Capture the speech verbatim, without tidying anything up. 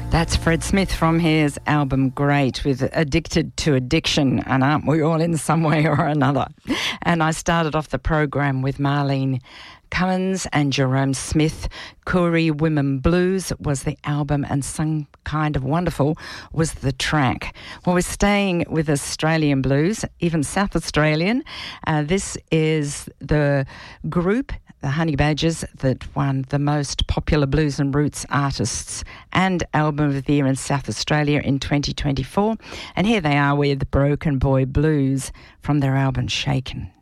That's Fred Smith from his album Great with Addicted to Addiction, and aren't we all in some way or another? And I started off the program with Marlene Cummins and Jerome Smith. Koori Women Blues was the album, and Some Kind of Wonderful was the track. Well, we're staying with Australian blues, even South Australian. Uh, this is the group, the Honey Badgers, that won the most popular blues and roots artists and album of the year in South Australia in twenty twenty-four. And here they are with Broken Boy Blues from their album Shaken.